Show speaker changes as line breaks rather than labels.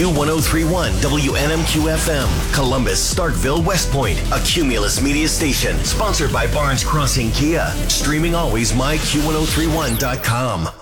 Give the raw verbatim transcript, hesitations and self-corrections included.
Q ten thirty-one W N M Q F M, Columbus, Starkville, West Point, a Cumulus media station, sponsored by Barnes Crossing Kia. Streaming always my Q ten thirty-one dot com.